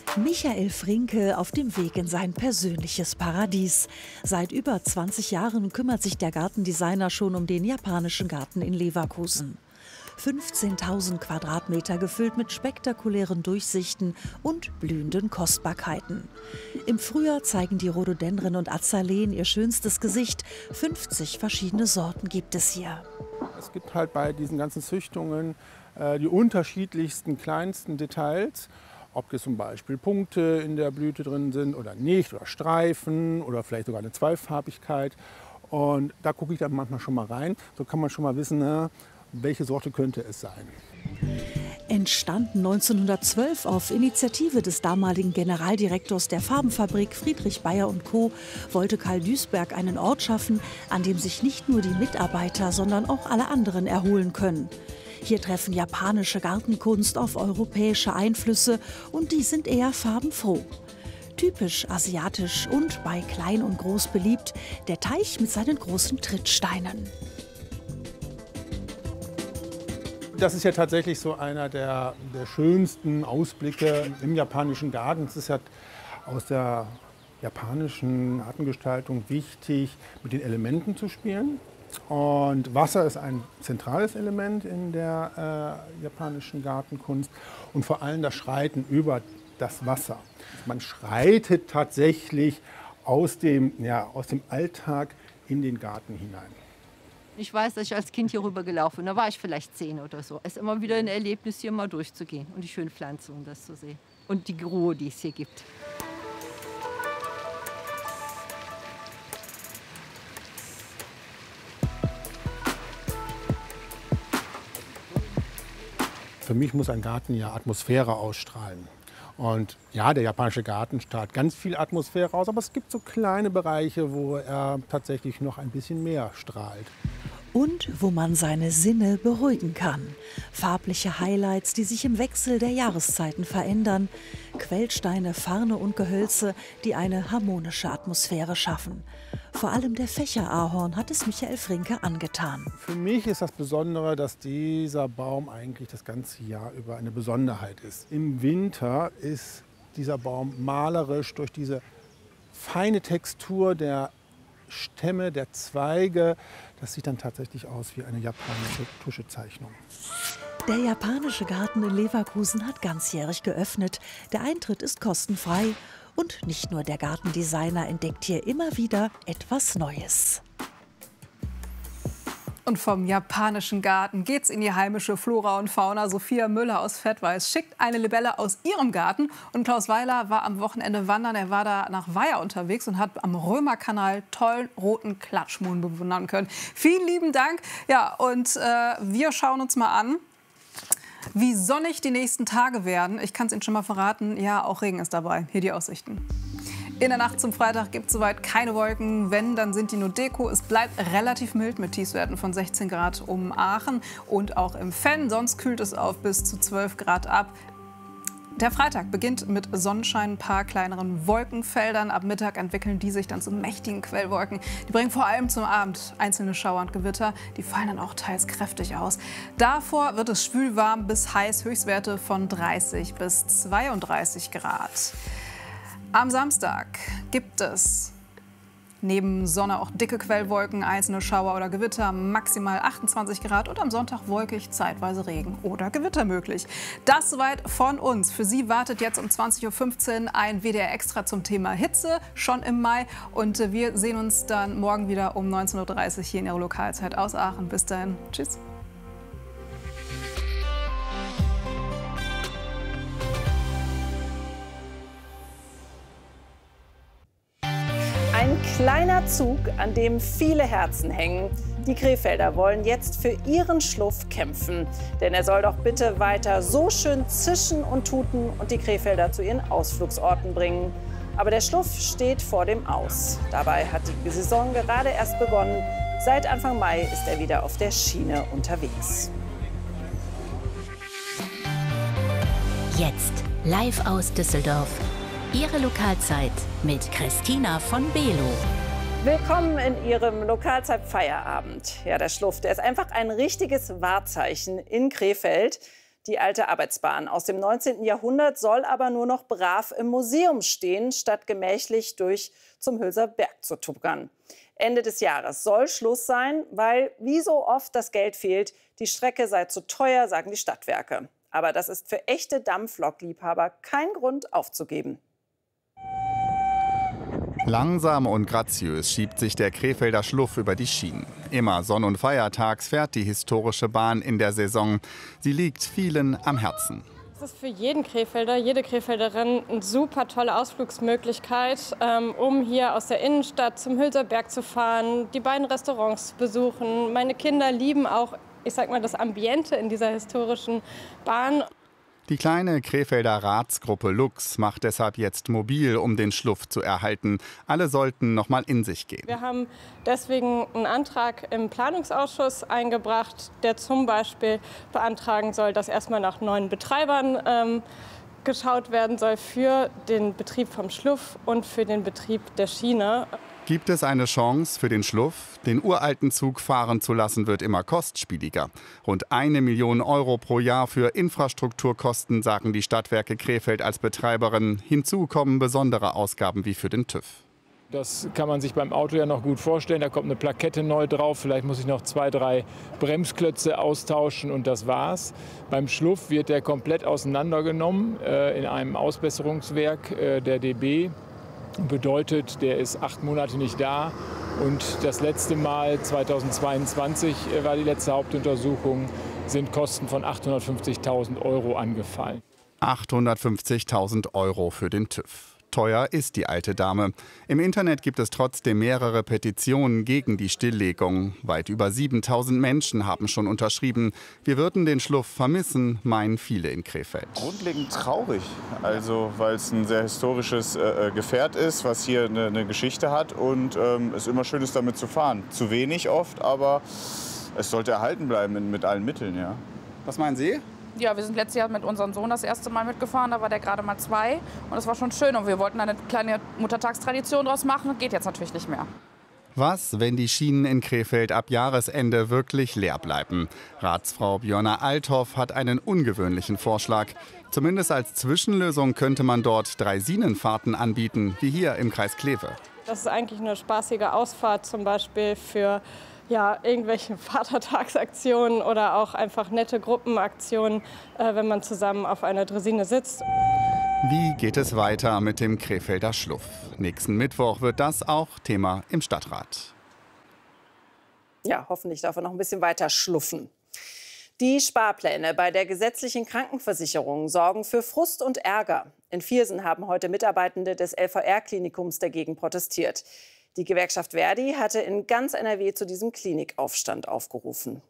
Michael Frinke auf dem Weg in sein persönliches Paradies. Seit über 20 Jahren kümmert sich der Gartendesigner schon um den japanischen Garten in Leverkusen. 15.000 Quadratmeter gefüllt mit spektakulären Durchsichten und blühenden Kostbarkeiten. Im Frühjahr zeigen die Rhododendren und Azaleen ihr schönstes Gesicht. 50 verschiedene Sorten gibt es hier. Es gibt halt bei diesen ganzen Züchtungen die unterschiedlichsten kleinsten Details. Ob jetzt zum Beispiel Punkte in der Blüte drin sind oder nicht, oder Streifen oder vielleicht sogar eine Zweifarbigkeit. Und da gucke ich dann manchmal schon mal rein. So kann man schon mal wissen, welche Sorte könnte es sein. Entstanden 1912 auf Initiative des damaligen Generaldirektors der Farbenfabrik Friedrich Bayer & Co. wollte Karl Duisberg einen Ort schaffen, an dem sich nicht nur die Mitarbeiter, sondern auch alle anderen erholen können. Hier treffen japanische Gartenkunst auf europäische Einflüsse und die sind eher farbenfroh. Typisch asiatisch und bei klein und groß beliebt, der Teich mit seinen großen Trittsteinen. Das ist ja tatsächlich so einer der schönsten Ausblicke im japanischen Garten. Es ist ja aus der japanischen Gartengestaltung wichtig, mit den Elementen zu spielen. Und Wasser ist ein zentrales Element in der japanischen Gartenkunst und vor allem das Schreiten über das Wasser. Man schreitet tatsächlich aus dem Alltag in den Garten hinein. Ich weiß, dass ich als Kind hier rüber gelaufen bin. Da war ich vielleicht 10 oder so. Es ist immer wieder ein Erlebnis, hier mal durchzugehen und die schönen Pflanzen, um das zu sehen. Und die Ruhe, die es hier gibt. Für mich muss ein Garten ja Atmosphäre ausstrahlen. Und ja, der japanische Garten strahlt ganz viel Atmosphäre aus, aber es gibt so kleine Bereiche, wo er tatsächlich noch ein bisschen mehr strahlt. Und wo man seine Sinne beruhigen kann. Farbliche Highlights, die sich im Wechsel der Jahreszeiten verändern. Quellsteine, Farne und Gehölze, die eine harmonische Atmosphäre schaffen. Vor allem der Fächerahorn hat es Michael Frinke angetan. Für mich ist das Besondere, dass dieser Baum eigentlich das ganze Jahr über eine Besonderheit ist. Im Winter ist dieser Baum malerisch durch diese feine Textur der Stämme, der Zweige. Das sieht dann tatsächlich aus wie eine japanische Tuschezeichnung. Der japanische Garten in Leverkusen hat ganzjährig geöffnet. Der Eintritt ist kostenfrei. Und nicht nur der Gartendesigner entdeckt hier immer wieder etwas Neues. Und vom japanischen Garten geht's in die heimische Flora und Fauna. Sophia Müller aus Vettweiß schickt eine Libelle aus ihrem Garten. Und Klaus Weiler war am Wochenende wandern. Er war da nach Weiher unterwegs und hat am Römerkanal tollen roten Klatschmohn bewundern können. Vielen lieben Dank. Ja, und wir schauen uns mal an, wie sonnig die nächsten Tage werden. Ich kann es Ihnen schon mal verraten, ja, auch Regen ist dabei. Hier die Aussichten. In der Nacht zum Freitag gibt es soweit keine Wolken. Wenn, dann sind die nur Deko. Es bleibt relativ mild mit Tiefstwerten von 16 Grad um Aachen und auch im Venn. Sonst kühlt es auf bis zu 12 Grad ab. Der Freitag beginnt mit Sonnenschein, ein paar kleineren Wolkenfeldern. Ab Mittag entwickeln die sich dann zu mächtigen Quellwolken. Die bringen vor allem zum Abend einzelne Schauer und Gewitter. Die fallen dann auch teils kräftig aus. Davor wird es schwül warm bis heiß, Höchstwerte von 30 bis 32 Grad. Am Samstag gibt es neben Sonne auch dicke Quellwolken, einzelne Schauer oder Gewitter, maximal 28 Grad und am Sonntag wolkig, zeitweise Regen oder Gewitter möglich. Das soweit von uns. Für Sie wartet jetzt um 20:15 Uhr ein WDR Extra zum Thema Hitze, schon im Mai. Und wir sehen uns dann morgen wieder um 19:30 Uhr hier in Ihrer Lokalzeit aus Aachen. Bis dahin, tschüss. Ein kleiner Zug, an dem viele Herzen hängen. Die Krefelder wollen jetzt für ihren Schluff kämpfen. Denn er soll doch bitte weiter so schön zischen und tuten und die Krefelder zu ihren Ausflugsorten bringen. Aber der Schluff steht vor dem Aus. Dabei hat die Saison gerade erst begonnen. Seit Anfang Mai ist er wieder auf der Schiene unterwegs. Jetzt live aus Düsseldorf. Ihre Lokalzeit mit Christina von Below. Willkommen in Ihrem Lokalzeit-Feierabend. Ja, der Schluff, der ist einfach ein richtiges Wahrzeichen in Krefeld. Die alte Arbeitsbahn aus dem 19. Jahrhundert soll aber nur noch brav im Museum stehen, statt gemächlich zum Hülser Berg zu tuckern. Ende des Jahres soll Schluss sein, weil wie so oft das Geld fehlt. Die Strecke sei zu teuer, sagen die Stadtwerke. Aber das ist für echte Dampflokliebhaber kein Grund aufzugeben. Langsam und graziös schiebt sich der Krefelder Schluff über die Schienen. Immer sonn- und feiertags fährt die historische Bahn in der Saison. Sie liegt vielen am Herzen. Es ist für jeden Krefelder, jede Krefelderin eine super tolle Ausflugsmöglichkeit, um hier aus der Innenstadt zum Hülser Berg zu fahren, die beiden Restaurants zu besuchen. Meine Kinder lieben auch, ich sag mal, das Ambiente in dieser historischen Bahn. Die kleine Krefelder Ratsgruppe Lux macht deshalb jetzt mobil, um den Schluff zu erhalten. Alle sollten noch mal in sich gehen. Wir haben deswegen einen Antrag im Planungsausschuss eingebracht, der zum Beispiel beantragen soll, dass erstmal nach neuen Betreibern geschaut werden soll für den Betrieb vom Schluff und für den Betrieb der Schiene. Gibt es eine Chance für den Schluff? Den uralten Zug fahren zu lassen, wird immer kostspieliger. Rund 1 Million Euro pro Jahr für Infrastrukturkosten, sagen die Stadtwerke Krefeld als Betreiberin. Hinzu kommen besondere Ausgaben wie für den TÜV. Das kann man sich beim Auto ja noch gut vorstellen. Da kommt eine Plakette neu drauf. Vielleicht muss ich noch 2, 3 Bremsklötze austauschen und das war's. Beim Schluff wird der komplett auseinandergenommen in einem Ausbesserungswerk der DB. Bedeutet, der ist 8 Monate nicht da. Und das letzte Mal, 2022, war die letzte Hauptuntersuchung, sind Kosten von 850.000 Euro angefallen. 850.000 Euro für den TÜV. Teuer ist die alte Dame. Im Internet gibt es trotzdem mehrere Petitionen gegen die Stilllegung. Weit über 7.000 Menschen haben schon unterschrieben. Wir würden den Schluff vermissen, meinen viele in Krefeld. Grundlegend traurig, also weil es ein sehr historisches Gefährt ist, was hier eine Geschichte hat und es immer schön ist, damit zu fahren. Zu wenig oft, aber es sollte erhalten bleiben mit allen Mitteln. Ja. Was meinen Sie? Ja, wir sind letztes Jahr mit unserem Sohn das erste Mal mitgefahren, da war der gerade mal 2 und das war schon schön und wir wollten eine kleine Muttertagstradition draus machen, geht jetzt natürlich nicht mehr. Was, wenn die Schienen in Krefeld ab Jahresende wirklich leer bleiben? Ratsfrau Björna Althoff hat einen ungewöhnlichen Vorschlag. Zumindest als Zwischenlösung könnte man dort Draisinen-Fahrten anbieten, wie hier im Kreis Kleve. Das ist eigentlich eine spaßige Ausfahrt, zum Beispiel für irgendwelche Vatertagsaktionen oder auch einfach nette Gruppenaktionen, wenn man zusammen auf einer Draisine sitzt. Wie geht es weiter mit dem Krefelder Schluff? Nächsten Mittwoch wird das auch Thema im Stadtrat. Ja, hoffentlich darf er noch ein bisschen weiter schluffen. Die Sparpläne bei der gesetzlichen Krankenversicherung sorgen für Frust und Ärger. In Viersen haben heute Mitarbeitende des LVR-Klinikums dagegen protestiert. Die Gewerkschaft Verdi hatte in ganz NRW zu diesem Klinikaufstand aufgerufen.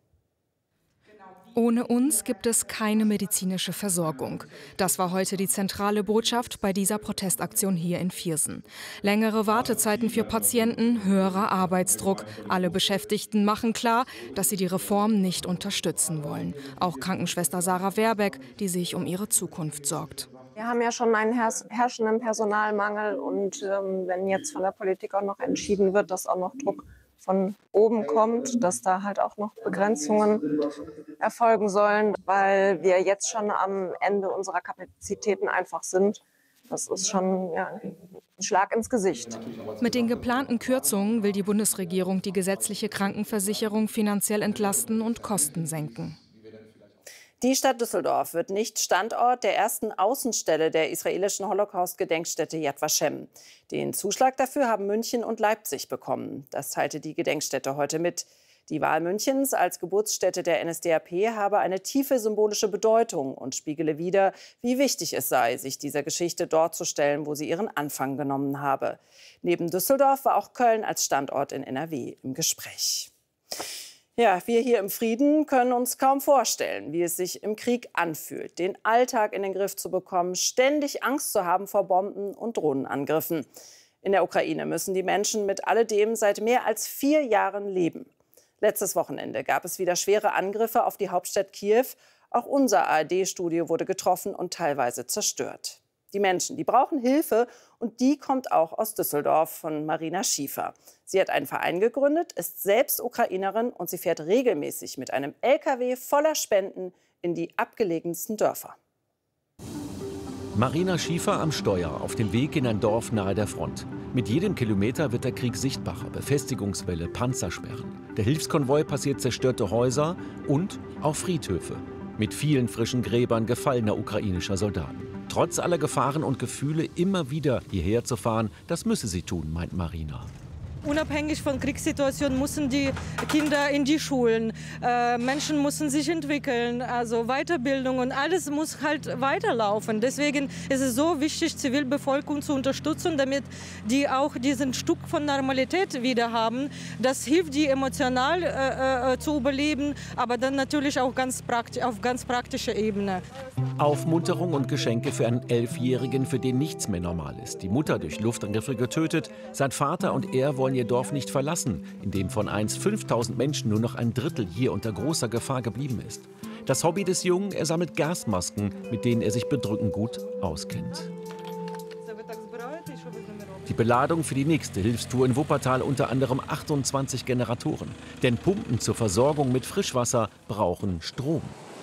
Ohne uns gibt es keine medizinische Versorgung. Das war heute die zentrale Botschaft bei dieser Protestaktion hier in Viersen. Längere Wartezeiten für Patienten, höherer Arbeitsdruck. Alle Beschäftigten machen klar, dass sie die Reform nicht unterstützen wollen. Auch Krankenschwester Sarah Werbeck, die sich um ihre Zukunft sorgt. Wir haben ja schon einen herrschenden Personalmangel und wenn jetzt von der Politik auch noch entschieden wird, dass auch noch Druck von oben kommt, dass da halt auch noch Begrenzungen erfolgen sollen, weil wir jetzt schon am Ende unserer Kapazitäten einfach sind. Das ist schon ein Schlag ins Gesicht. Mit den geplanten Kürzungen will die Bundesregierung die gesetzliche Krankenversicherung finanziell entlasten und Kosten senken. Die Stadt Düsseldorf wird nicht Standort der ersten Außenstelle der israelischen Holocaust-Gedenkstätte Yad Vashem. Den Zuschlag dafür haben München und Leipzig bekommen. Das teilte die Gedenkstätte heute mit. Die Wahl Münchens als Geburtsstätte der NSDAP habe eine tiefe symbolische Bedeutung und spiegele wider, wie wichtig es sei, sich dieser Geschichte dort zu stellen, wo sie ihren Anfang genommen habe. Neben Düsseldorf war auch Köln als Standort in NRW im Gespräch. Ja, wir hier im Frieden können uns kaum vorstellen, wie es sich im Krieg anfühlt, den Alltag in den Griff zu bekommen, ständig Angst zu haben vor Bomben und Drohnenangriffen. In der Ukraine müssen die Menschen mit alledem seit mehr als 4 Jahren leben. Letztes Wochenende gab es wieder schwere Angriffe auf die Hauptstadt Kiew. Auch unser ARD-Studio wurde getroffen und teilweise zerstört. Die Menschen, die brauchen Hilfe und die kommt auch aus Düsseldorf von Marina Schiefer. Sie hat einen Verein gegründet, ist selbst Ukrainerin und sie fährt regelmäßig mit einem LKW voller Spenden in die abgelegensten Dörfer. Marina Schiefer am Steuer, auf dem Weg in ein Dorf nahe der Front. Mit jedem Kilometer wird der Krieg sichtbarer. Befestigungswälle, Panzersperren. Der Hilfskonvoi passiert zerstörte Häuser und auch Friedhöfe. Mit vielen frischen Gräbern gefallener ukrainischer Soldaten. Trotz aller Gefahren und Gefühle immer wieder hierher zu fahren, das müsse sie tun, meint Marina. Unabhängig von Kriegssituationen müssen die Kinder in die Schulen. Menschen müssen sich entwickeln, also Weiterbildung und alles muss halt weiterlaufen. Deswegen ist es so wichtig, Zivilbevölkerung zu unterstützen, damit die auch diesen Stück von Normalität wieder haben. Das hilft, die emotional zu überleben, aber dann natürlich auch auf ganz praktischer Ebene. Aufmunterung und Geschenke für einen 11-Jährigen, für den nichts mehr normal ist. Die Mutter durch Luftangriffe getötet, sein Vater und er wollen ihr Dorf nicht verlassen, in dem von einst 5.000 Menschen nur noch ein Drittel hier unter großer Gefahr geblieben ist. Das Hobby des Jungen, er sammelt Gasmasken, mit denen er sich bedrückend gut auskennt. Die Beladung für die nächste Hilfstour in Wuppertal unter anderem 28 Generatoren. Denn Pumpen zur Versorgung mit Frischwasser brauchen Strom.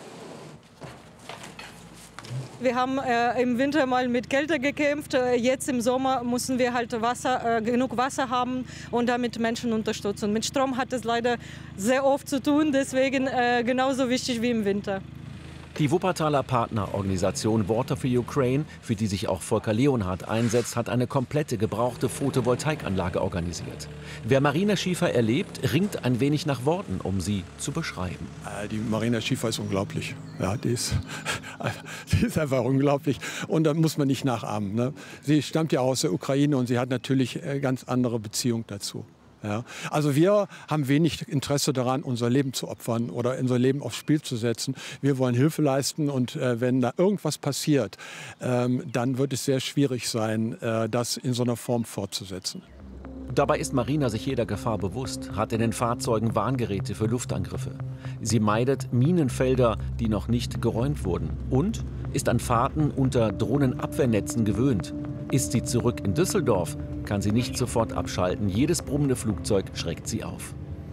Wir haben im Winter mal mit Kälte gekämpft. Jetzt im Sommer müssen wir halt genug Wasser haben und damit Menschen unterstützen. Mit Strom hat es leider sehr oft zu tun, deswegen genauso wichtig wie im Winter. Die Wuppertaler Partnerorganisation Water for Ukraine, für die sich auch Volker Leonhardt einsetzt, hat eine komplette gebrauchte Photovoltaikanlage organisiert. Wer Marina Schiefer erlebt, ringt ein wenig nach Worten, um sie zu beschreiben. Die Marina Schiefer ist unglaublich. Ja, die ist einfach unglaublich. Und da muss man nicht nachahmen. Ne? Sie stammt ja aus der Ukraine und sie hat natürlich ganz andere Beziehung dazu. Ja. Also wir haben wenig Interesse daran, unser Leben zu opfern oder unser Leben aufs Spiel zu setzen. Wir wollen Hilfe leisten und wenn da irgendwas passiert, dann wird es sehr schwierig sein, das in so einer Form fortzusetzen. Dabei ist Marina sich jeder Gefahr bewusst, hat in den Fahrzeugen Warngeräte für Luftangriffe. Sie meidet Minenfelder, die noch nicht geräumt wurden und ist an Fahrten unter Drohnenabwehrnetzen gewöhnt. Ist sie zurück in Düsseldorf, kann sie nicht sofort abschalten. Jedes brummende Flugzeug schreckt sie auf.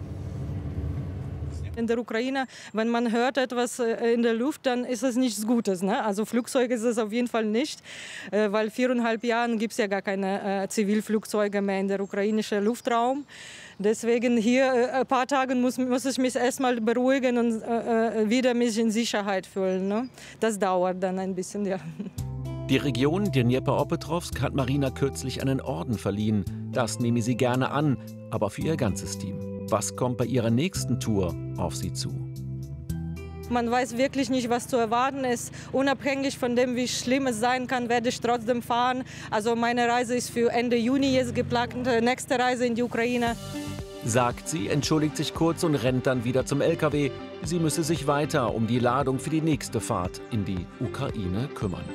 In der Ukraine, wenn man hört etwas in der Luft, dann ist es nichts Gutes. Ne? Also Flugzeug ist es auf jeden Fall nicht, weil 4,5 Jahren gibt es ja gar keine Zivilflugzeuge mehr in der ukrainischen Luftraum. Deswegen hier ein paar Tage muss ich mich erstmal beruhigen und wieder mich in Sicherheit fühlen. Ne? Das dauert dann ein bisschen, ja. Die Region Dnjepr-Petrovsk hat Marina kürzlich einen Orden verliehen. Das nehme sie gerne an, aber für ihr ganzes Team. Was kommt bei ihrer nächsten Tour auf sie zu? Man weiß wirklich nicht, was zu erwarten ist. Unabhängig von dem, wie schlimm es sein kann, werde ich trotzdem fahren. Also meine Reise ist für Ende Juni jetzt geplant, nächste Reise in die Ukraine. Sagt sie, entschuldigt sich kurz und rennt dann wieder zum LKW. Sie müsse sich weiter um die Ladung für die nächste Fahrt in die Ukraine kümmern.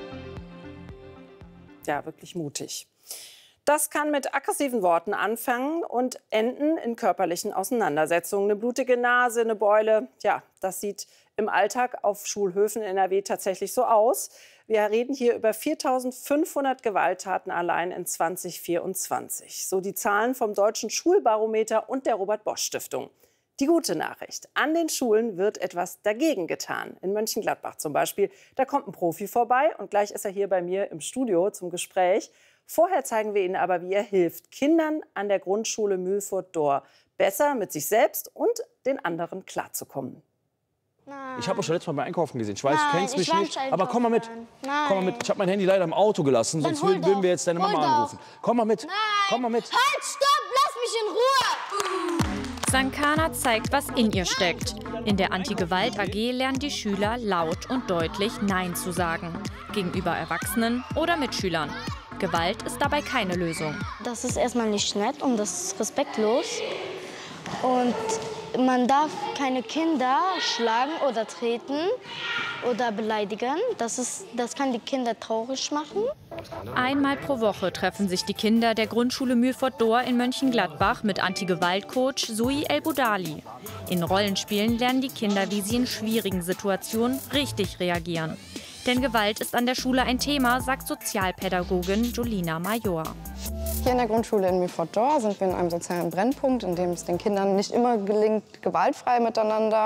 Ja, wirklich mutig. Das kann mit aggressiven Worten anfangen und enden in körperlichen Auseinandersetzungen. Eine blutige Nase, eine Beule, ja, das sieht im Alltag auf Schulhöfen in NRW tatsächlich so aus. Wir reden hier über 4.500 Gewalttaten allein in 2024. So die Zahlen vom Deutschen Schulbarometer und der Robert-Bosch-Stiftung. Die gute Nachricht: An den Schulen wird etwas dagegen getan. In Mönchengladbach zum Beispiel. Da kommt ein Profi vorbei und gleich ist er hier bei mir im Studio zum Gespräch. Vorher zeigen wir Ihnen aber, wie er hilft, Kindern an der Grundschule Mühlfurt-Dorr besser mit sich selbst und den anderen klarzukommen. Nein. Ich habe euch schon letztes Mal beim Einkaufen gesehen. Ich weiß, du kennst mich nicht, aber komm mal mit. Nein. Komm mal mit. Ich habe mein Handy leider im Auto gelassen, sonst würden wir jetzt deine Mama anrufen. Komm mal mit. Nein. Komm mal mit. Halt, stopp, lass mich in Ruhe. Sankana zeigt, was in ihr steckt. In der Anti-Gewalt AG lernen die Schüler laut und deutlich Nein zu sagen. Gegenüber Erwachsenen oder Mitschülern. Gewalt ist dabei keine Lösung. Das ist erstmal nicht nett und das ist respektlos. Und man darf keine Kinder schlagen oder treten oder beleidigen. Das kann die Kinder traurig machen. Einmal pro Woche treffen sich die Kinder der Grundschule Mühlfurt-Dorr in Mönchengladbach mit Anti-Gewalt-Coach Sui El-Boudali. In Rollenspielen lernen die Kinder, wie sie in schwierigen Situationen richtig reagieren. Denn Gewalt ist an der Schule ein Thema, sagt Sozialpädagogin Julina Major. Hier in der Grundschule in Mühlfurt-Dorr sind wir in einem sozialen Brennpunkt, in dem es den Kindern nicht immer gelingt, gewaltfrei miteinander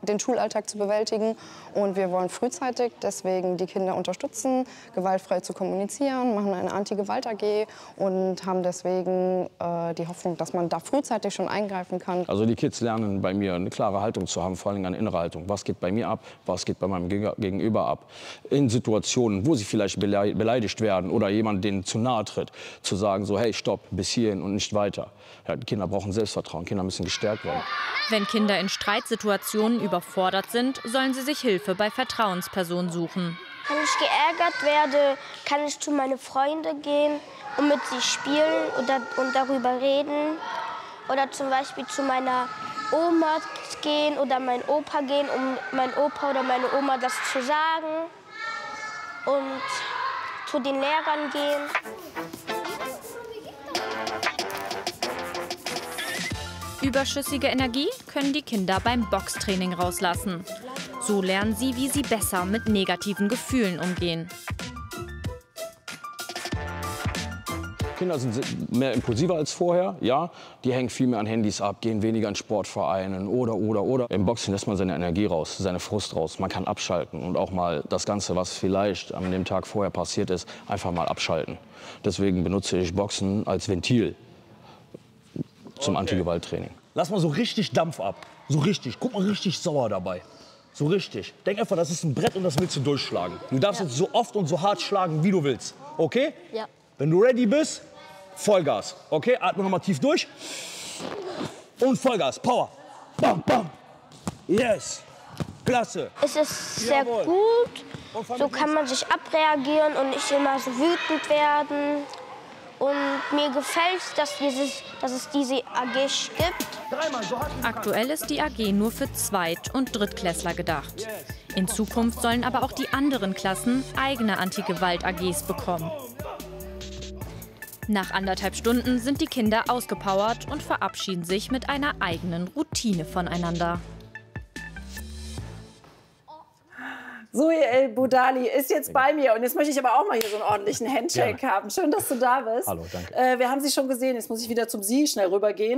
den Schulalltag zu bewältigen. Und wir wollen frühzeitig deswegen die Kinder unterstützen, gewaltfrei zu kommunizieren, machen eine Anti-Gewalt-AG und haben deswegen die Hoffnung, dass man da frühzeitig schon eingreifen kann. Also die Kids lernen bei mir eine klare Haltung zu haben, vor allem eine innere Haltung. Was geht bei mir ab, was geht bei meinem Gegenüber ab. In Situationen, wo sie vielleicht beleidigt werden oder jemand denen zu nahe tritt, zu sagen so, hey, stopp, bis hierhin und nicht weiter. Ja, die Kinder brauchen Selbstvertrauen, Kinder müssen gestärkt werden. Wenn Kinder in Streitsituationen überfordert sind, sollen sie sich Hilfe bei Vertrauenspersonen suchen. Wenn ich geärgert werde, kann ich zu meinen Freunden gehen und mit sie spielen und darüber reden. Oder zum Beispiel zu meiner Oma gehen oder meinem Opa gehen, um meinem Opa oder meine Oma das zu sagen. Und zu den Lehrern gehen. Überschüssige Energie können die Kinder beim Boxtraining rauslassen. So lernen sie, wie sie besser mit negativen Gefühlen umgehen. Kinder sind mehr impulsiver als vorher, ja. Die hängen viel mehr an Handys ab, gehen weniger in Sportvereinen oder. Im Boxen lässt man seine Energie raus, seine Frust raus. Man kann abschalten und auch mal das Ganze, was vielleicht an dem Tag vorher passiert ist, einfach mal abschalten. Deswegen benutze ich Boxen als Ventil zum Anti-Gewalt-Training. Lass mal so richtig Dampf ab. So richtig. Guck mal, richtig sauer dabei. So richtig. Denk einfach, das ist ein Brett und das willst du durchschlagen. Du darfst jetzt so oft und so hart schlagen, wie du willst. Okay? Ja. Wenn du ready bist, Vollgas. Okay? Atme noch mal tief durch. Und Vollgas. Power. Bam, bam. Yes. Klasse. Es ist sehr gut. So kann man sich abreagieren und nicht immer so wütend werden. Und mir gefällt es, dass es diese AG gibt. Aktuell ist die AG nur für Zweit- und Drittklässler gedacht. In Zukunft sollen aber auch die anderen Klassen eigene Anti-Gewalt-AGs bekommen. Nach 1,5 Stunden sind die Kinder ausgepowert und verabschieden sich mit einer eigenen Routine voneinander. Zoe El-Boudali ist jetzt bei mir. Und jetzt möchte ich aber auch mal hier so einen ordentlichen Handshake haben. Schön, dass du da bist. Hallo, danke. Wir haben Sie schon gesehen. Jetzt muss ich wieder zum Sie schnell rübergehen.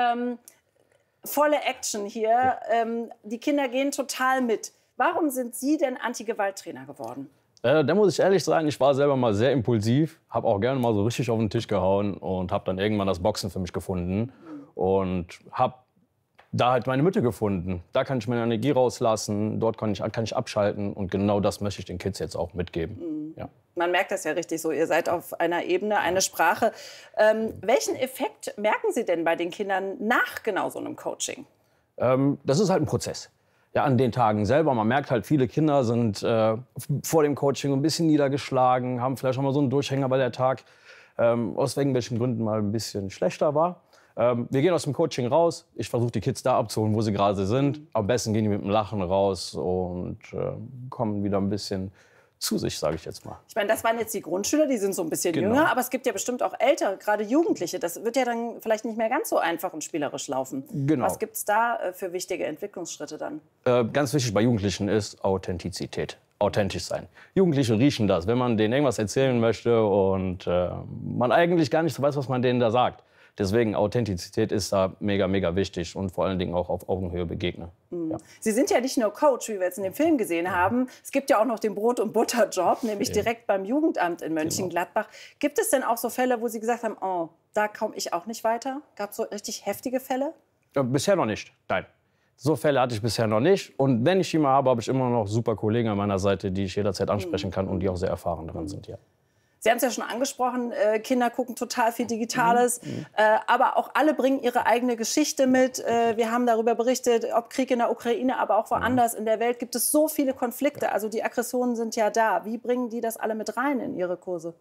Volle Action hier. Die Kinder gehen total mit. Warum sind Sie denn Anti-Gewalt-Trainer geworden? Da muss ich ehrlich sein, ich war selber mal sehr impulsiv. Habe auch gerne mal so richtig auf den Tisch gehauen. Und habe dann irgendwann das Boxen für mich gefunden. Und habe da halt meine Mitte gefunden. Da kann ich meine Energie rauslassen, dort kann ich abschalten und genau das möchte ich den Kids jetzt auch mitgeben. Mhm. Ja. Man merkt das ja richtig so, ihr seid auf einer Ebene, eine Sprache. Welchen Effekt merken Sie denn bei den Kindern nach genau so einem Coaching? Das ist halt ein Prozess. Ja, an den Tagen selber. Man merkt halt, viele Kinder sind vor dem Coaching ein bisschen niedergeschlagen, haben vielleicht auch mal so einen Durchhänger, weil der Tag aus irgendwelchen Gründen mal ein bisschen schlechter war. Wir gehen aus dem Coaching raus. Ich versuche die Kids da abzuholen, wo sie gerade sind. Am besten gehen die mit dem Lachen raus und kommen wieder ein bisschen zu sich, sage ich jetzt mal. Ich meine, das waren jetzt die Grundschüler, die sind so ein bisschen Genau. jünger. Aber es gibt ja bestimmt auch ältere, gerade Jugendliche. Das wird ja dann vielleicht nicht mehr ganz so einfach und spielerisch laufen. Genau. Was gibt es da für wichtige Entwicklungsschritte dann? Ganz wichtig bei Jugendlichen ist Authentizität. Authentisch sein. Jugendliche riechen das, wenn man denen irgendwas erzählen möchte und man eigentlich gar nicht so weiß, was man denen da sagt. Deswegen Authentizität ist da mega, mega wichtig und vor allen Dingen auch auf Augenhöhe begegnen. Mhm. Ja. Sie sind ja nicht nur Coach, wie wir jetzt in dem Film gesehen haben. Es gibt ja auch noch den Brot- und Butterjob, nämlich direkt beim Jugendamt in Mönchengladbach. Gibt es denn auch so Fälle, wo Sie gesagt haben, oh, da komme ich auch nicht weiter? Gab es so richtig heftige Fälle? Bisher noch nicht, nein. So Fälle hatte ich bisher noch nicht. Und wenn ich die mal habe, habe ich immer noch super Kollegen an meiner Seite, die ich jederzeit ansprechen kann und die auch sehr erfahren daran sind. Ja. Sie haben es ja schon angesprochen, Kinder gucken total viel Digitales, aber auch alle bringen ihre eigene Geschichte mit. Wir haben darüber berichtet, ob Krieg in der Ukraine, aber auch woanders in der Welt gibt es so viele Konflikte. Also die Aggressionen sind ja da. Wie bringen die das alle mit rein in ihre Kurse?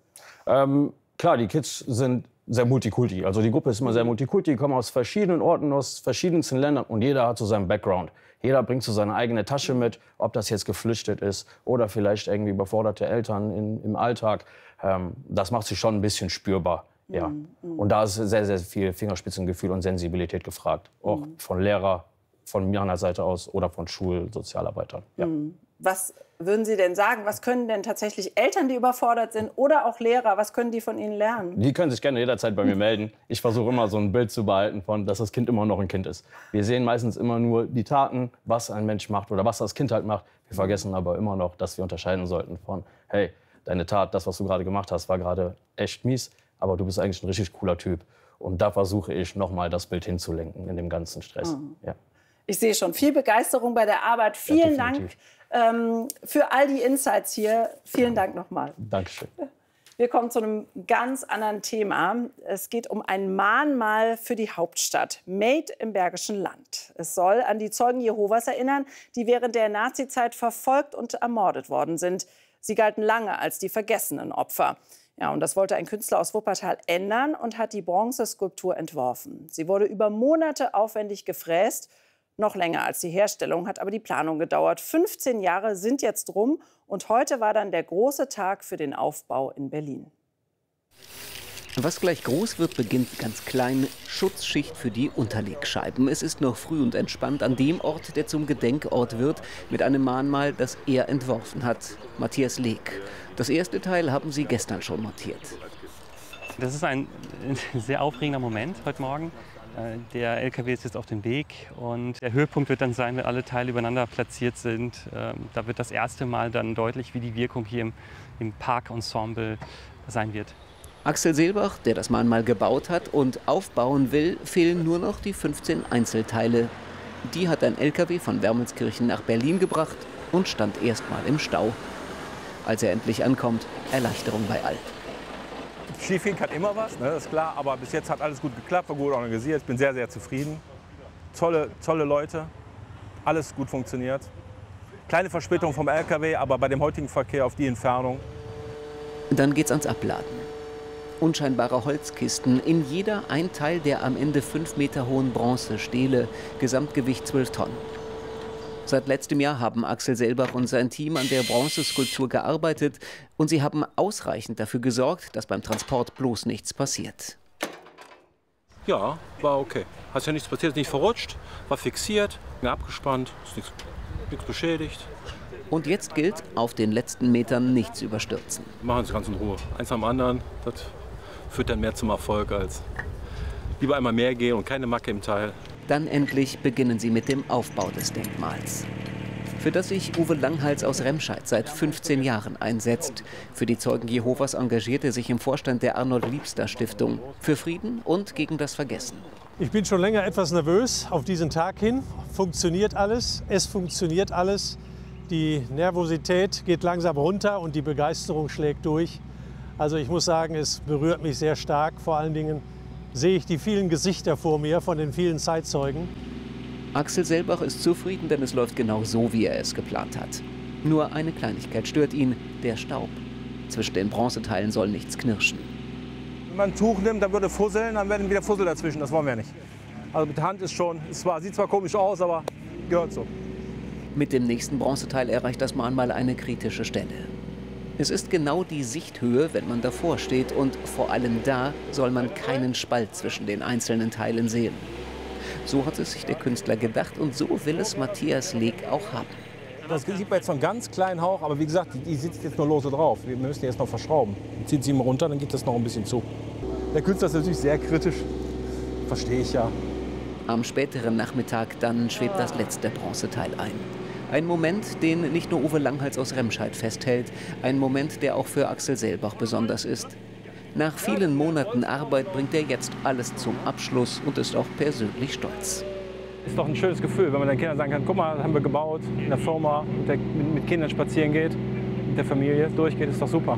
Klar, die Kids sind sehr multikulti. Also die Gruppe ist immer sehr multikulti, die kommen aus verschiedenen Orten, aus verschiedensten Ländern und jeder hat so seinen Background. Jeder bringt so seine eigene Tasche mit, ob das jetzt geflüchtet ist oder vielleicht irgendwie überforderte Eltern im Alltag. Das macht sich schon ein bisschen spürbar. Ja. Und da ist sehr, sehr viel Fingerspitzengefühl und Sensibilität gefragt. Auch von Lehrer, von meiner Seite aus oder von Schulsozialarbeitern. Ja. Was würden Sie denn sagen? Was können denn tatsächlich Eltern, die überfordert sind, oder auch Lehrer, was können die von Ihnen lernen? Die können sich gerne jederzeit bei mir melden. Ich versuche immer so ein Bild zu behalten von, dass das Kind immer noch ein Kind ist. Wir sehen meistens immer nur die Taten, was ein Mensch macht oder was das Kind halt macht. Wir vergessen aber immer noch, dass wir unterscheiden sollten von, hey, deine Tat, das, was du gerade gemacht hast, war gerade echt mies, aber du bist eigentlich ein richtig cooler Typ. Und da versuche ich nochmal das Bild hinzulenken in dem ganzen Stress. Ja. Ich sehe schon viel Begeisterung bei der Arbeit. Vielen Dank für all die Insights hier. Vielen Dank nochmal. Dankeschön. Wir kommen zu einem ganz anderen Thema. Es geht um ein Mahnmal für die Hauptstadt, Made im Bergischen Land. Es soll an die Zeugen Jehovas erinnern, die während der Nazizeit verfolgt und ermordet worden sind. Sie galten lange als die vergessenen Opfer. Ja, und das wollte ein Künstler aus Wuppertal ändern und hat die Bronzeskulptur entworfen. Sie wurde über Monate aufwendig gefräst. Noch länger als die Herstellung hat aber die Planung gedauert. 15 Jahre sind jetzt rum und heute war dann der große Tag für den Aufbau in Berlin. Was gleich groß wird, beginnt ganz klein. Schutzschicht für die Unterlegscheiben. Es ist noch früh und entspannt an dem Ort, der zum Gedenkort wird, mit einem Mahnmal, das er entworfen hat. Matthias Leek. Das erste Teil haben sie gestern schon montiert. Das ist ein sehr aufregender Moment heute Morgen. Der LKW ist jetzt auf dem Weg und der Höhepunkt wird dann sein, wenn alle Teile übereinander platziert sind. Da wird das erste Mal dann deutlich, wie die Wirkung hier im Parkensemble sein wird. Axel Seelbach, der das Mahnmal gebaut hat und aufbauen will, fehlen nur noch die 15 Einzelteile. Die hat ein LKW von Wermelskirchen nach Berlin gebracht und stand erst mal im Stau. Als er endlich ankommt, Erleichterung bei allen. Schiefgehen kann immer was, ne, das ist klar, aber bis jetzt hat alles gut geklappt, war gut organisiert. Ich bin sehr, sehr zufrieden. Tolle Leute, alles gut funktioniert. Kleine Verspätung vom LKW, aber bei dem heutigen Verkehr auf die Entfernung. Dann geht's ans Abladen. Unscheinbare Holzkisten, in jeder ein Teil der am Ende 5 Meter hohen Bronzestele, Gesamtgewicht 12 Tonnen. Seit letztem Jahr haben Axel Seelbach und sein Team an der Bronzeskulptur gearbeitet und sie haben ausreichend dafür gesorgt, dass beim Transport bloß nichts passiert. Ja, war okay. Hat ja nichts passiert, ist nicht verrutscht, war fixiert, abgespannt, ist nichts beschädigt. Und jetzt gilt, auf den letzten Metern nichts überstürzen. Wir machen es ganz in Ruhe. Eins am anderen, das führt dann mehr zum Erfolg als lieber einmal mehr gehen und keine Macke im Teil. Dann endlich beginnen sie mit dem Aufbau des Denkmals, für das sich Uwe Langhals aus Remscheid seit 15 Jahren einsetzt. Für die Zeugen Jehovas engagiert er sich im Vorstand der Arnold-Liebster-Stiftung für Frieden und gegen das Vergessen. Ich bin schon länger etwas nervös auf diesen Tag hin. Funktioniert alles? Es funktioniert alles. Die Nervosität geht langsam runter und die Begeisterung schlägt durch. Also ich muss sagen, es berührt mich sehr stark. Vor allen Dingen sehe ich die vielen Gesichter vor mir von den vielen Zeitzeugen. Axel Seelbach ist zufrieden, denn es läuft genau so, wie er es geplant hat. Nur eine Kleinigkeit stört ihn, der Staub. Zwischen den Bronzeteilen soll nichts knirschen. Wenn man ein Tuch nimmt, dann würde fusseln, dann werden wieder Fussel dazwischen. Das wollen wir nicht. Also mit der Hand ist schon, sieht zwar komisch aus, aber gehört so. Mit dem nächsten Bronzeteil erreicht das Mahnmal eine kritische Stelle. Es ist genau die Sichthöhe, wenn man davor steht, und vor allem da soll man keinen Spalt zwischen den einzelnen Teilen sehen. So hat es sich der Künstler gedacht und so will es Matthias Leek auch haben. Das sieht man jetzt noch einen ganz kleinen Hauch, aber wie gesagt, die sitzt jetzt nur lose drauf. Wir müssen die jetzt noch verschrauben. Zieht sie mal runter, dann geht das noch ein bisschen zu. Der Künstler ist natürlich sehr kritisch, verstehe ich ja. Am späteren Nachmittag dann schwebt das letzte Bronzeteil ein. Ein Moment, den nicht nur Uwe Langhals aus Remscheid festhält. Ein Moment, der auch für Axel Seelbach besonders ist. Nach vielen Monaten Arbeit bringt er jetzt alles zum Abschluss und ist auch persönlich stolz. Es ist doch ein schönes Gefühl, wenn man den Kindern sagen kann, guck mal, das haben wir gebaut, in der Firma, mit Kindern spazieren geht, mit der Familie durchgeht, ist doch super.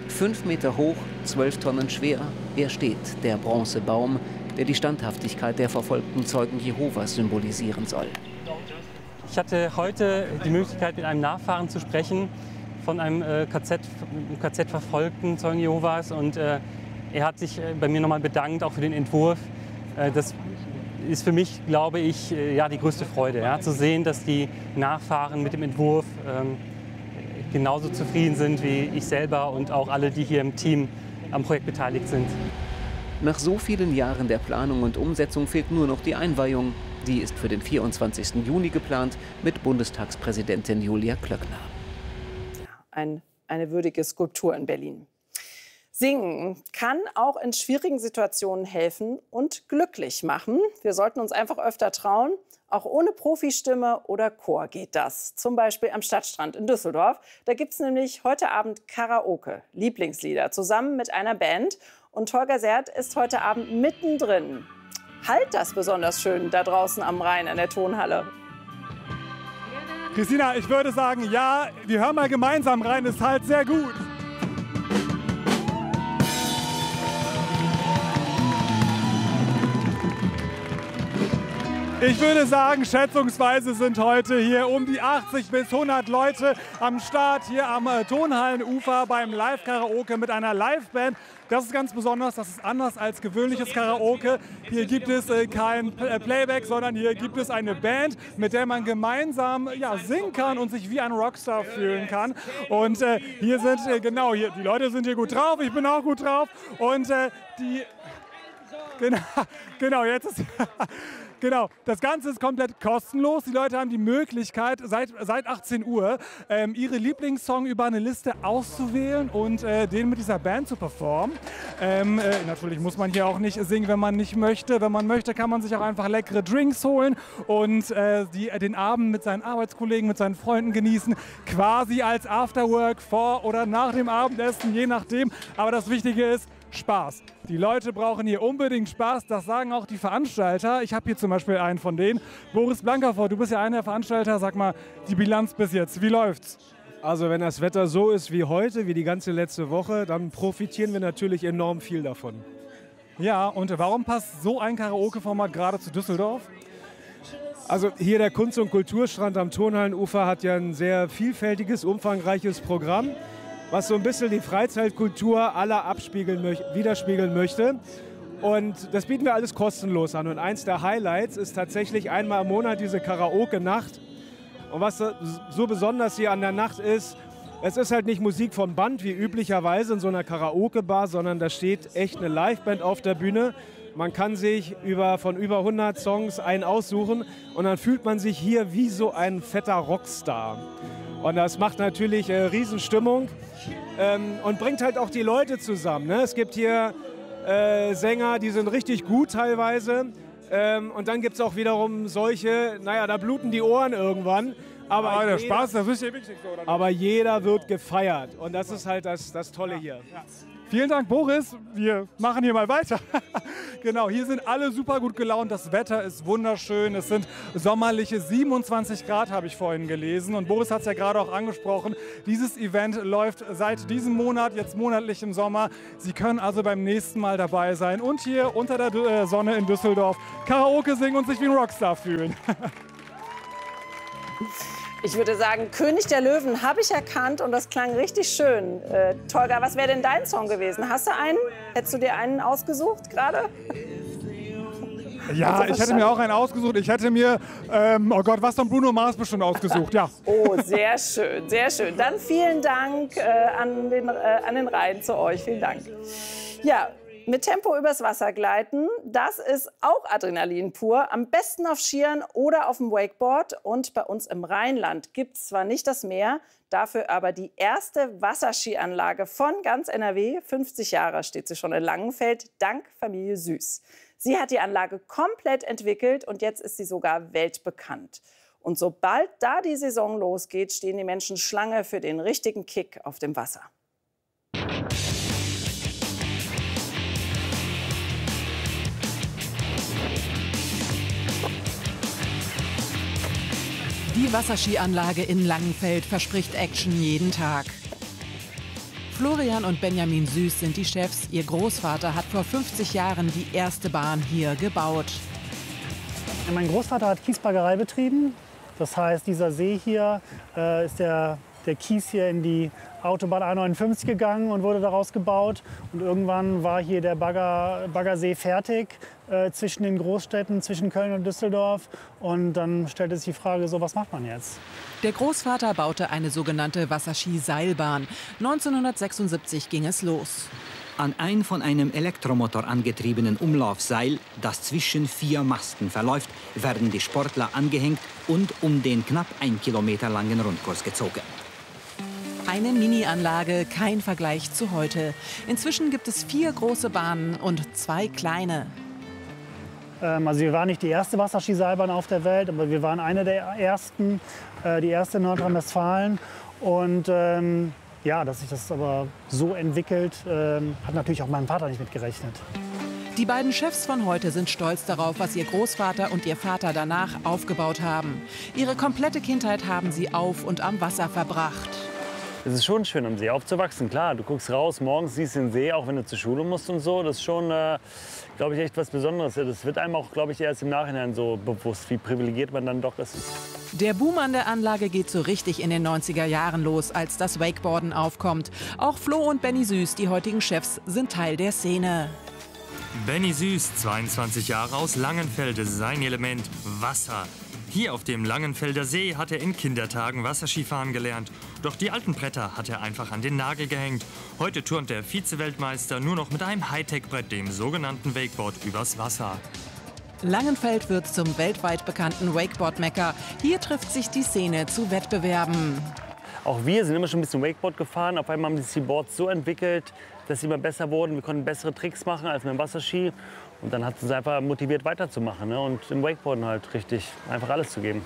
5 Meter hoch, 12 Tonnen schwer, er steht, der Bronzebaum, der die Standhaftigkeit der verfolgten Zeugen Jehovas symbolisieren soll. Ich hatte heute die Möglichkeit, mit einem Nachfahren zu sprechen von einem KZ-verfolgten Zeugen Jehovas. Und er hat sich bei mir nochmal bedankt, auch für den Entwurf. Das ist für mich, glaube ich, ja, die größte Freude, ja, zu sehen, dass die Nachfahren mit dem Entwurf genauso zufrieden sind wie ich selber und auch alle, die hier im Team am Projekt beteiligt sind. Nach so vielen Jahren der Planung und Umsetzung fehlt nur noch die Einweihung. Die ist für den 24. Juni geplant mit Bundestagspräsidentin Julia Klöckner. eine würdige Skulptur in Berlin. Singen kann auch in schwierigen Situationen helfen und glücklich machen. Wir sollten uns einfach öfter trauen. Auch ohne Profistimme oder Chor geht das. Zum Beispiel am Stadtstrand in Düsseldorf. Da gibt es nämlich heute Abend Karaoke, Lieblingslieder, zusammen mit einer Band. Und Holger Sert ist heute Abend mittendrin. Halt das besonders schön da draußen am Rhein in der Tonhalle. Christina, ich würde sagen, ja, wir hören mal gemeinsam rein, ist halt sehr gut. Ich würde sagen, schätzungsweise sind heute hier um die 80 bis 100 Leute am Start hier am Tonhallenufer beim Live-Karaoke mit einer Liveband. Das ist ganz besonders, das ist anders als gewöhnliches Karaoke. Hier gibt es kein Playback, sondern hier gibt es eine Band, mit der man gemeinsam singen kann und sich wie ein Rockstar fühlen kann. Und hier sind, die Leute sind hier gut drauf, ich bin auch gut drauf. Und Genau, das Ganze ist komplett kostenlos. Die Leute haben die Möglichkeit, seit 18 Uhr ihre Lieblingssong über eine Liste auszuwählen und den mit dieser Band zu performen. Natürlich muss man hier auch nicht singen, wenn man nicht möchte. Wenn man möchte, kann man sich auch einfach leckere Drinks holen und den Abend mit seinen Arbeitskollegen, mit seinen Freunden genießen. Quasi als Afterwork vor oder nach dem Abendessen, je nachdem. Aber das Wichtige ist, Spaß. Die Leute brauchen hier unbedingt Spaß, das sagen auch die Veranstalter. Ich habe hier zum Beispiel einen von denen. Boris Blankerfort, du bist ja einer der Veranstalter. Sag mal, die Bilanz bis jetzt, wie läuft's? Also wenn das Wetter so ist wie heute, wie die ganze letzte Woche, dann profitieren wir natürlich enorm viel davon. Ja, und warum passt so ein Karaoke-Format gerade zu Düsseldorf? Also hier der Kunst- und Kulturstrand am Tonhallenufer hat ja ein sehr vielfältiges, umfangreiches Programm, was so ein bisschen die Freizeitkultur aller widerspiegeln möchte. Und das bieten wir alles kostenlos an. Und eins der Highlights ist tatsächlich einmal im Monat diese Karaoke-Nacht. Und was so besonders hier an der Nacht ist, es ist halt nicht Musik vom Band wie üblicherweise in so einer Karaoke-Bar, sondern da steht echt eine Liveband auf der Bühne. Man kann sich von über 100 Songs einen aussuchen und dann fühlt man sich hier wie so ein fetter Rockstar. Und das macht natürlich Riesenstimmung und bringt halt auch die Leute zusammen. Ne? Es gibt hier Sänger, die sind richtig gut teilweise. Und dann gibt es auch wiederum solche, da bluten die Ohren irgendwann. Aber der Spaß, das ist ja wichtig so. Oder? Aber jeder wird gefeiert. Und das ist halt das Tolle hier. Ja. Vielen Dank, Boris. Wir machen hier mal weiter. Genau, hier sind alle super gut gelaunt. Das Wetter ist wunderschön. Es sind sommerliche 27 Grad, habe ich vorhin gelesen. Und Boris hat es ja gerade auch angesprochen. Dieses Event läuft seit diesem Monat, jetzt monatlich im Sommer. Sie können also beim nächsten Mal dabei sein und hier unter der Sonne in Düsseldorf Karaoke singen und sich wie ein Rockstar fühlen. Ich würde sagen, König der Löwen habe ich erkannt und das klang richtig schön. Tolga, was wäre denn dein Song gewesen? Hast du einen? Hättest du dir einen ausgesucht gerade? Ja, ich hätte mir auch einen ausgesucht. Ich hätte mir, oh Gott, was von Bruno Mars bestimmt ausgesucht, ja. Oh, sehr schön, sehr schön. Dann vielen Dank an den Rhein zu euch. Vielen Dank. Ja. Mit Tempo übers Wasser gleiten, das ist auch Adrenalin pur. Am besten auf Skiern oder auf dem Wakeboard. Und bei uns im Rheinland gibt es zwar nicht das Meer, dafür aber die erste Wasserskianlage von ganz NRW. 50 Jahre steht sie schon in Langenfeld, dank Familie Süß. Sie hat die Anlage komplett entwickelt und jetzt ist sie sogar weltbekannt. Und sobald da die Saison losgeht, stehen die Menschen Schlange für den richtigen Kick auf dem Wasser. Die Wasserskianlage in Langenfeld verspricht Action jeden Tag. Florian und Benjamin Süß sind die Chefs. Ihr Großvater hat vor 50 Jahren die erste Bahn hier gebaut. Mein Großvater hat Kiesbaggerei betrieben. Das heißt, dieser See hier ist der Kies hier in die Autobahn A59 gegangen und wurde daraus gebaut. Und irgendwann war hier der Baggersee fertig zwischen den Großstädten, zwischen Köln und Düsseldorf. Und dann stellte sich die Frage, so, was macht man jetzt? Der Großvater baute eine sogenannte Wasserski-Seilbahn. 1976 ging es los. An ein von einem Elektromotor angetriebenen Umlaufseil, das zwischen 4 Masten verläuft, werden die Sportler angehängt und um den knapp 1 Kilometer langen Rundkurs gezogen. Eine Mini-Anlage, kein Vergleich zu heute. Inzwischen gibt es 4 große Bahnen und 2 kleine. Also wir waren nicht die erste Wasserskiseilbahn auf der Welt, aber wir waren eine der ersten, die erste in Nordrhein-Westfalen. Und ja, dass sich das aber so entwickelt, hat natürlich auch mein Vater nicht mitgerechnet. Die beiden Chefs von heute sind stolz darauf, was ihr Großvater und ihr Vater danach aufgebaut haben. Ihre komplette Kindheit haben sie auf und am Wasser verbracht. Es ist schon schön, am See aufzuwachsen. Klar, du guckst raus, morgens siehst den See, auch wenn du zur Schule musst und so. Das ist schon, glaube ich, echt was Besonderes. Das wird einem auch, glaube ich, erst im Nachhinein so bewusst, wie privilegiert man dann doch ist. Der Boom an der Anlage geht so richtig in den 90er Jahren los, als das Wakeboarden aufkommt. Auch Flo und Benny Süß, die heutigen Chefs, sind Teil der Szene. Benny Süß, 22 Jahre aus Langenfeld, sein Element Wasser. Hier auf dem Langenfelder See hat er in Kindertagen Wasserskifahren gelernt. Doch die alten Bretter hat er einfach an den Nagel gehängt. Heute turnt der Vize-Weltmeister nur noch mit einem Hightech-Brett, dem sogenannten Wakeboard, übers Wasser. Langenfeld wird zum weltweit bekannten Wakeboard-Mekka. Hier trifft sich die Szene zu Wettbewerben. Auch wir sind immer schon ein bisschen Wakeboard gefahren. Auf einmal haben sich die Boards so entwickelt, dass sie immer besser wurden. Wir konnten bessere Tricks machen als mit dem Wasserski. Und dann hat es uns einfach motiviert, weiterzumachen, ne? Und im Wakeboarden halt richtig einfach alles zu geben.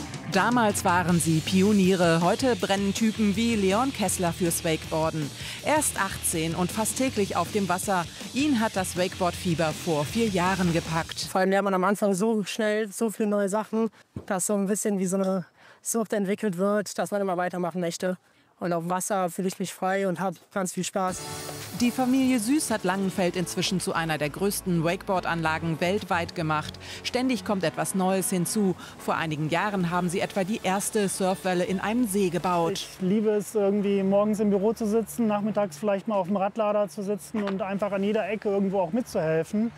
Damals waren sie Pioniere. Heute brennen Typen wie Leon Kessler fürs Wakeboarden. Er ist 18 und fast täglich auf dem Wasser. Ihn hat das Wakeboard-Fieber vor 4 Jahren gepackt. Vor allem lernt man am Anfang so schnell so viele neue Sachen, dass so ein bisschen wie so eine Sucht entwickelt wird, dass man immer weitermachen möchte. Und auf dem Wasser fühle ich mich frei und habe ganz viel Spaß. Die Familie Süß hat Langenfeld inzwischen zu einer der größten Wakeboard-Anlagen weltweit gemacht. Ständig kommt etwas Neues hinzu. Vor einigen Jahren haben sie etwa die erste Surfwelle in einem See gebaut. Ich liebe es, irgendwie morgens im Büro zu sitzen, nachmittags vielleicht mal auf dem Radlader zu sitzen und einfach an jeder Ecke irgendwo auch mitzuhelfen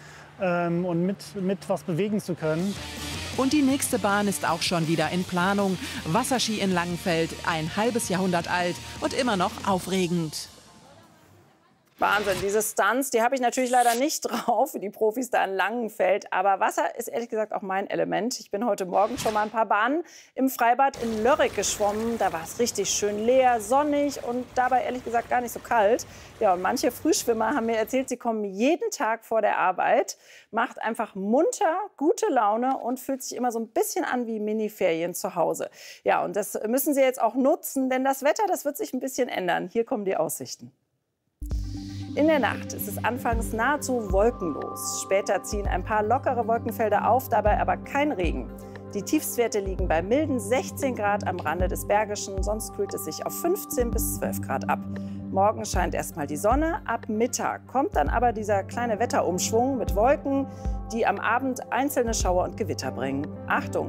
und mit was bewegen zu können. Und die nächste Bahn ist auch schon wieder in Planung. Wasserski in Langenfeld, ein halbes Jahrhundert alt und immer noch aufregend. Wahnsinn, diese Stunts, die habe ich natürlich leider nicht drauf, wie die Profis da in Langenfeld. Aber Wasser ist ehrlich gesagt auch mein Element. Ich bin heute Morgen schon mal ein paar Bahnen im Freibad in Lörrick geschwommen. Da war es richtig schön leer, sonnig und dabei ehrlich gesagt gar nicht so kalt. Ja, und manche Frühschwimmer haben mir erzählt, sie kommen jeden Tag vor der Arbeit, macht einfach munter, gute Laune und fühlt sich immer so ein bisschen an wie Mini-Ferien zu Hause. Ja, und das müssen sie jetzt auch nutzen, denn das Wetter, das wird sich ein bisschen ändern. Hier kommen die Aussichten. In der Nacht ist es anfangs nahezu wolkenlos. Später ziehen ein paar lockere Wolkenfelder auf, dabei aber kein Regen. Die Tiefstwerte liegen bei milden 16 Grad am Rande des Bergischen, sonst kühlt es sich auf 15 bis 12 Grad ab. Morgen scheint erstmal die Sonne, ab Mittag kommt dann aber dieser kleine Wetterumschwung mit Wolken, die am Abend einzelne Schauer und Gewitter bringen. Achtung!